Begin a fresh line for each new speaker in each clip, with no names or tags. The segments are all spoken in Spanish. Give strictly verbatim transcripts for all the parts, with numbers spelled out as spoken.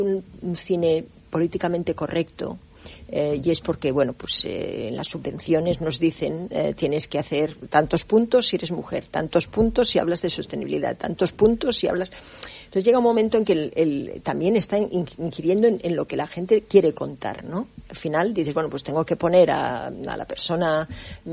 un, un cine políticamente correcto. Eh, y es porque, bueno, pues eh, en las subvenciones nos dicen eh, tienes que hacer tantos puntos si eres mujer, tantos puntos si hablas de sostenibilidad, tantos puntos si hablas... Entonces llega un momento en que el, el, también está ingiriendo en, en lo que la gente quiere contar, ¿no? Al final dices, bueno, pues tengo que poner a, a la persona,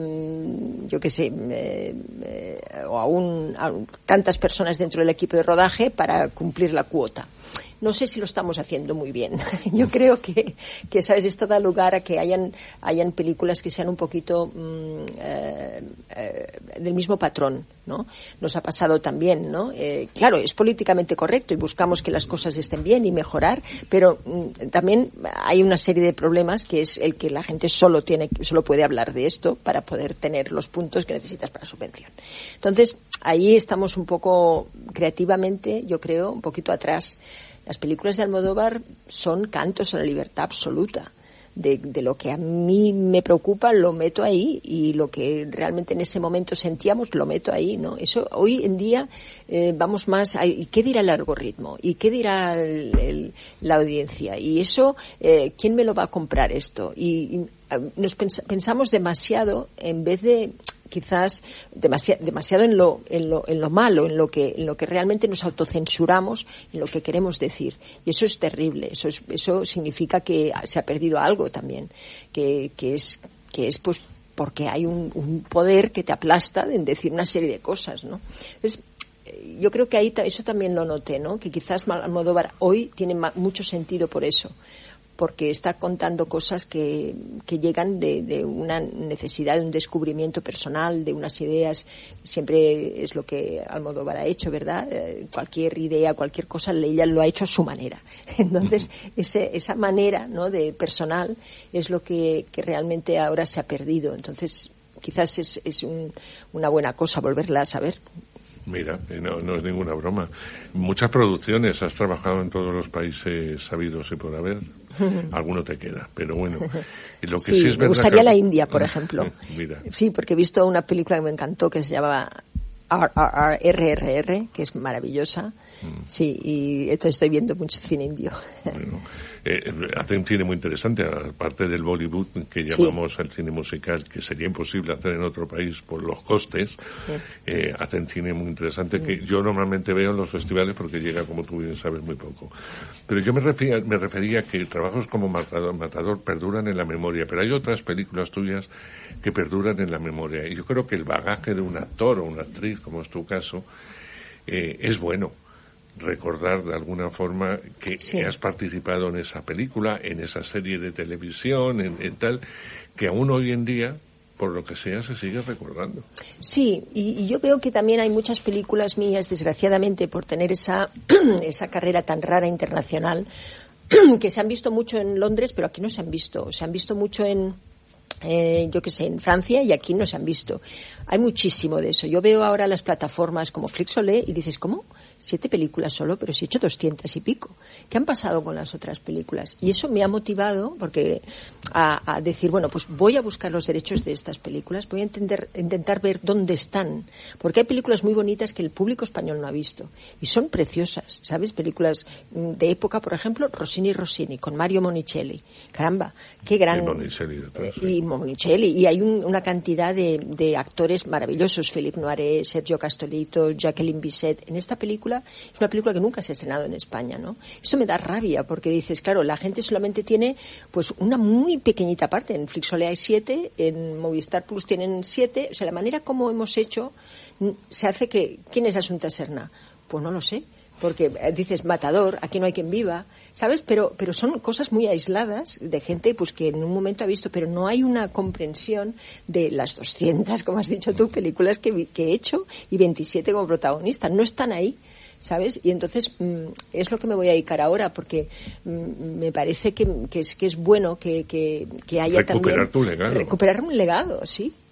mmm, yo qué sé, eh, eh, o a, un, a tantas personas dentro del equipo de rodaje para cumplir la cuota. No sé si lo estamos haciendo muy bien. Yo creo que, que, ¿sabes? Esto da lugar a que hayan, hayan películas que sean un poquito mmm, eh, eh, del mismo patrón, ¿no? Nos ha pasado también, ¿no? Eh, claro, es políticamente correcto y buscamos que las cosas estén bien y mejorar, pero mmm, también hay una serie de problemas que es el que la gente solo tiene, solo puede hablar de esto para poder tener los puntos que necesitas para subvención. Entonces, ahí estamos un poco creativamente, yo creo, un poquito atrás. Las películas de Almodóvar son cantos a la libertad absoluta. De, de lo que a mí me preocupa lo meto ahí y lo que realmente en ese momento sentíamos lo meto ahí, ¿no? Eso hoy en día eh, vamos más a, ¿y qué dirá el algoritmo? ¿Y qué dirá el, el, la audiencia? Y eso, eh, ¿quién me lo va a comprar esto? Y, y nos pens- pensamos demasiado en vez de quizás demasiado, demasiado en lo, en lo, en lo malo, en lo que, en lo que realmente nos autocensuramos, en lo que queremos decir. Y eso es terrible. Eso es, eso significa que se ha perdido algo también, que, que es, que es pues porque hay un, un poder que te aplasta en decir una serie de cosas, ¿no? Entonces, yo creo que ahí eso también lo noté, ¿no? Que quizás Almodóvar hoy tiene mucho sentido por eso, porque está contando cosas que, que llegan de, de una necesidad, de un descubrimiento personal, de unas ideas. Siempre es lo que Almodóvar ha hecho, ¿verdad? Eh, cualquier idea, cualquier cosa, ella lo ha hecho a su manera. Entonces, ese, esa manera, ¿no?, de personal es lo que, que realmente ahora se ha perdido. Entonces, quizás es, es un, una buena cosa volverla a saber.
Mira, no, no es ninguna broma. Muchas producciones, has trabajado en todos los países sabidos y por haber. Alguno te queda, pero bueno. Y lo que sí, sí es
me gustaría
que...
la India, por ejemplo.
Mira.
Sí, porque he visto una película que me encantó que se llama R R R, que es maravillosa. Mm. Sí, y esto estoy viendo mucho cine indio.
Bueno, eh, hace un cine muy interesante, aparte del Bollywood, que llamamos sí. el cine musical, que sería imposible hacer en otro país por los costes. Sí. Eh, hacen cine muy interesante, sí. que yo normalmente veo en los festivales porque llega, como tú bien sabes, muy poco. Pero yo me refería, me refería a que trabajos como Matador, Matador perduran en la memoria, pero hay otras películas tuyas que perduran en la memoria. Y yo creo que el bagaje de un actor o una actriz, como es tu caso, eh, es bueno. Recordar de alguna forma que sí. has participado en esa película, en esa serie de televisión, en, en tal, que aún hoy en día, por lo que sea, se sigue recordando.
Sí, y, y yo veo que también hay muchas películas mías, desgraciadamente, por tener esa, esa carrera tan rara internacional, que se han visto mucho en Londres, pero aquí no se han visto. Se han visto mucho en... Eh, yo que sé, en Francia, y aquí no se han visto. Hay muchísimo de eso. Yo veo ahora las plataformas como Flixolé y dices, ¿cómo? Siete películas solo, pero si he hecho doscientas y pico. ¿Qué han pasado con las otras películas? Y eso me ha motivado porque a, a decir, bueno, pues voy a buscar los derechos de estas películas, voy a entender, intentar ver dónde están, porque hay películas muy bonitas que el público español no ha visto y son preciosas, ¿sabes? Películas de época, por ejemplo, Rossini Rossini con Mario Monicelli. Caramba, qué gran...
Y Monicelli detrás,
eh, y Monicelli, y hay un, una cantidad de, de actores maravillosos, Philippe Noiret, Sergio Castolito, Jacqueline Bisset. En esta película es una película que nunca se ha estrenado en España, ¿no? Esto me da rabia porque dices, claro, la gente solamente tiene pues una muy pequeñita parte. En Flixolé hay siete, en Movistar Plus tienen siete. O sea, la manera como hemos hecho se hace que... ¿Quién es Asunta Serna? Pues no lo sé. Porque dices Matador, aquí no hay quien viva, ¿sabes? Pero pero son cosas muy aisladas de gente pues que en un momento ha visto, pero no hay una comprensión de las doscientas, como has dicho tú, películas que, que he hecho y veintisiete como protagonista. No están ahí, ¿sabes? Y entonces mmm, es lo que me voy a dedicar ahora, porque mmm, me parece que, que, es, que es bueno que, que, que haya
recuperar
también...
tu legado.
Recuperar un legado, sí.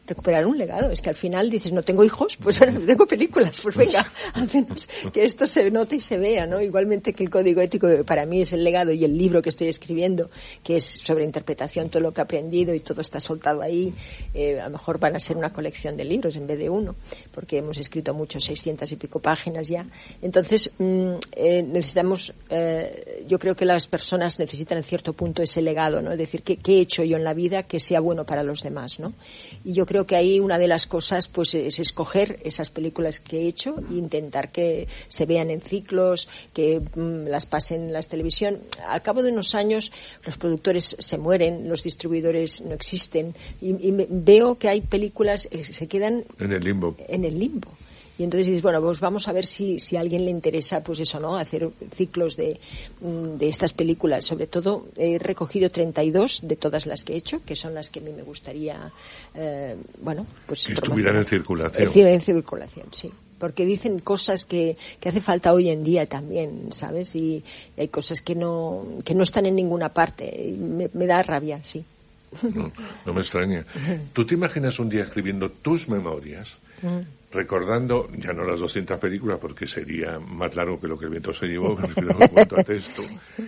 recuperar un legado. Es que al final dices, no tengo hijos, pues bueno, tengo películas, pues venga, al menos que esto se note y se vea, ¿no? Igualmente que el código ético, que para mí es el legado, y el libro que estoy escribiendo, que es sobre interpretación, todo lo que he aprendido y todo está soltado ahí, eh, a lo mejor van a ser una colección de libros en vez de uno, porque hemos escrito muchos, seiscientas y pico páginas ya. Entonces, mmm, eh, necesitamos, eh, yo creo que las personas necesitan en cierto punto ese legado, ¿no? Es decir, ¿qué, qué he hecho yo en la vida que sea bueno para los demás, ¿no? Y yo creo que ahí una de las cosas, pues, es escoger esas películas que he hecho e intentar que se vean en ciclos, que mmm, las pasen en la televisión. Al cabo de unos años, los productores se mueren, los distribuidores no existen, y, y me, veo que hay películas que se quedan
en el limbo.
En el limbo. Y entonces dices, bueno, pues vamos a ver si, si a alguien le interesa, pues eso, ¿no? Hacer ciclos de, de estas películas. Sobre todo, he recogido treinta y dos de todas las que he hecho, que son las que a mí me gustaría, eh, bueno, pues...
Que estuvieran en circulación.
En, en circulación, sí. Porque dicen cosas que, que hace falta hoy en día también, ¿sabes? Y hay cosas que no, que no están en ninguna parte. Y me, me da rabia, sí.
No, no me extraña. ¿Tú te imaginas un día escribiendo tus memorias, recordando, ya no las doscientas películas, porque sería más largo que lo que el viento se llevó, en cuanto a texto,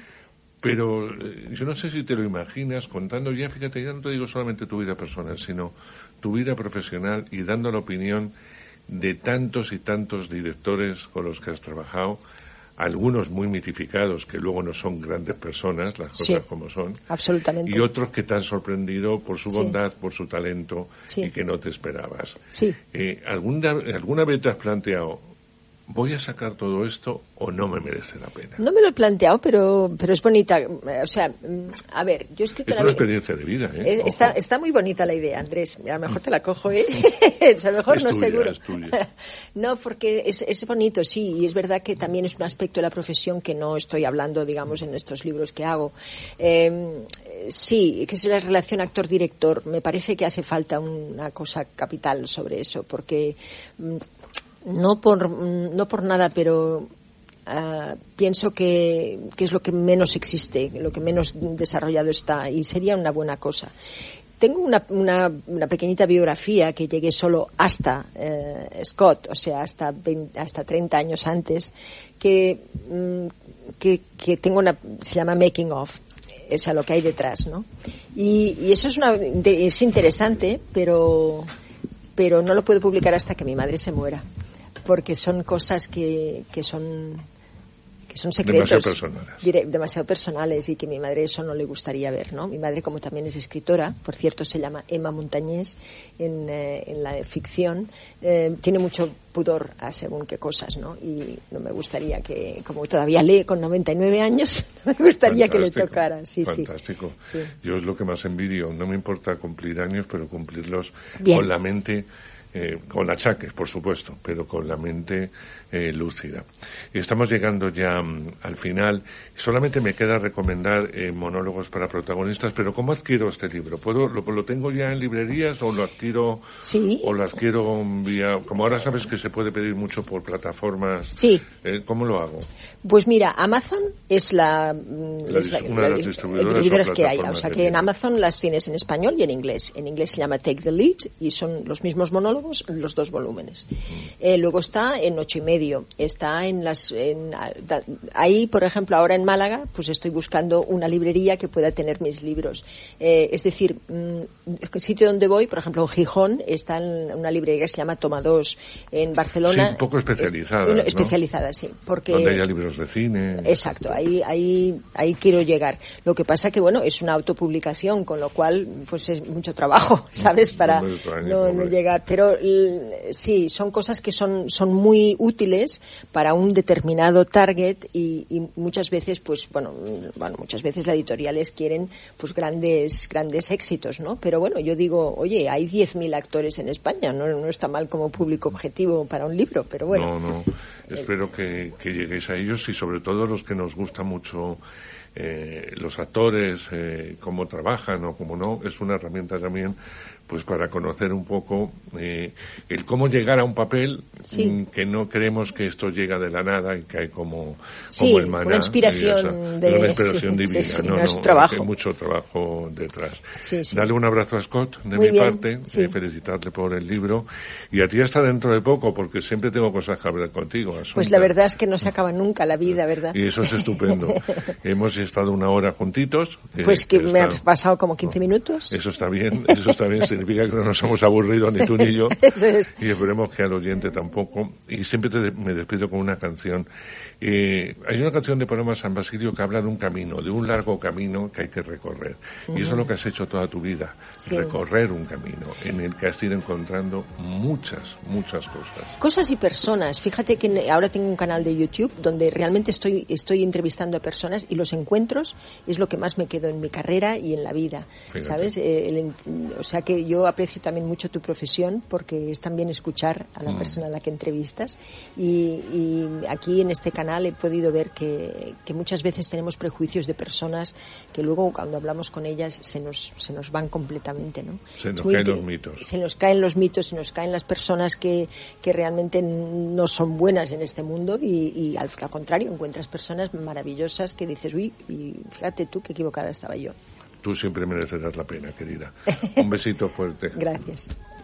pero eh, yo no sé si te lo imaginas contando ya, fíjate, ya no te digo solamente tu vida personal, sino tu vida profesional y dando la opinión de tantos y tantos directores con los que has trabajado, algunos muy mitificados, que luego no son grandes personas, las cosas sí, como son.
Absolutamente.
Y otros que te han sorprendido por su bondad, sí, por su talento, sí, y que no te esperabas.
Sí.
Eh, ¿alguna, ¿Alguna vez te has planteado, voy a sacar todo esto o no me merece la pena?
No me lo he planteado, pero pero es bonita. O sea, a ver, yo es que...
Es una experiencia de vida, ¿eh?
Está, está muy bonita la idea, Andrés. A lo mejor te la cojo, ¿eh? A lo mejor
es
no,
tuya,
seguro.
Es tuya.
No, porque es, es bonito, sí, y es verdad que también es un aspecto de la profesión que no estoy hablando, digamos, en estos libros que hago. Eh, sí, que es la relación actor-director. Me parece que hace falta una cosa capital sobre eso, porque... No por, no por nada, pero uh, pienso que, que es lo que menos existe, lo que menos desarrollado está, y sería una buena cosa. Tengo una, una, una pequeñita biografía que llegué solo hasta uh, Scott, o sea, hasta veinte, hasta treinta años antes, que, que, que tengo una, se llama Making of. O sea, lo que hay detrás, ¿no? Y, y eso es una, de, es interesante, pero, pero no lo puedo publicar hasta que mi madre se muera. Porque son cosas que, que son que son secretos
demasiado personales.
Dire, demasiado personales y que a mi madre eso no le gustaría ver, ¿no? Mi madre, como también es escritora, por cierto, se llama Emma Montañés en, eh, en la ficción, eh, tiene mucho pudor a según qué cosas, ¿no? Y no me gustaría que, como todavía lee con noventa y nueve años, no me gustaría fantástico, que le tocara. Sí,
fantástico.
Sí.
Yo es lo que más envidio. No me importa cumplir años, pero cumplirlos
Bien.
Con la mente... Eh, con achaques, por supuesto, pero con la mente eh, lúcida. Estamos llegando ya um, al final. Solamente me queda recomendar eh, monólogos para protagonistas, pero ¿cómo adquiero este libro? ¿Puedo, lo, lo tengo ya en librerías o lo adquiero
sí.
o lo adquiero vía... Como ahora sabes que se puede pedir mucho por plataformas.
Sí.
Eh, ¿Cómo lo hago?
Pues mira, Amazon es la,
la,
es la
una de las distribuidoras,
distribuidoras que hay. O sea que en Amazon las tienes en español y en inglés. En inglés se llama Take the Lead y son los mismos monólogos, los dos volúmenes. Mm. Eh, luego está en ocho y medio. Está en las, en, ahí, por ejemplo, ahora en Málaga, pues estoy buscando una librería que pueda tener mis libros. Eh, es decir, mm, el sitio donde voy, por ejemplo, en Gijón, está en una librería que se llama Toma dos. En Barcelona.
Sí, un poco especializada.
¿no? Especializada, sí. Porque,
donde haya libros de cine.
Exacto, ahí, ahí, ahí quiero llegar. Lo que pasa que, bueno, es una autopublicación, con lo cual, pues es mucho trabajo, ¿sabes? Para no, no llegar. Pero sí, son cosas que son, son muy útiles para un determinado target y, y muchas veces, pues, bueno, bueno, muchas veces las editoriales quieren, pues, grandes, grandes éxitos, ¿no? Pero bueno, yo digo, oye, hay diez mil actores en España, no, no está mal como público objetivo para un libro, pero bueno.
No, no. espero que, que lleguéis a ellos y sobre todo los que nos gusta mucho eh, los actores, eh, cómo trabajan o cómo no, es una herramienta también pues para conocer un poco eh, el cómo llegar a un papel, sí. que no creemos que esto llega de la nada y que hay como,
sí,
como el maná.
Una inspiración, de,
una inspiración sí, divina.
Sí, sí,
no,
no, es
no,
trabajo.
Hay mucho trabajo detrás.
Sí, sí.
Dale un abrazo a Scott de
Muy
mi
bien,
parte,
sí.
eh, felicitarle por el libro y a ti hasta dentro de poco porque siempre tengo cosas que hablar contigo. Asunta.
Pues la verdad es que no se acaba nunca la vida, ¿verdad?
Y eso es estupendo. Hemos estado una hora juntitos.
Eh, pues que, que me
está...
ha pasado como quince minutos.
Eso está bien, eso está bien, significa que no nos hemos aburrido ni tú ni yo.
Eso es.
Y esperemos que al oyente tampoco. Y siempre te, me despido con una canción. Eh, hay una canción de Paloma San Basilio que habla de un camino, de un largo camino que hay que recorrer. Uh-huh. Y eso es lo que has hecho toda tu vida, sí. recorrer un camino en el que has ido encontrando muchas, muchas cosas.
Cosas y personas. Fíjate que ahora tengo un canal de YouTube donde realmente estoy, estoy entrevistando a personas y los encuentros es lo que más me quedo en mi carrera y en la vida. Fíjate. ¿Sabes? Eh, el, o sea que yo aprecio también mucho tu profesión porque es también escuchar a la mm. persona a la que entrevistas y, y aquí en este canal he podido ver que, que muchas veces tenemos prejuicios de personas que luego cuando hablamos con ellas se nos se nos van completamente, ¿no?
Se nos caen los mitos.
Se nos caen los mitos, se nos caen las personas que, que realmente no son buenas en este mundo y, y al, al contrario encuentras personas maravillosas que dices, uy, y fíjate tú qué equivocada estaba yo.
Tú siempre merecerás la pena, querida. Un besito fuerte.
Gracias.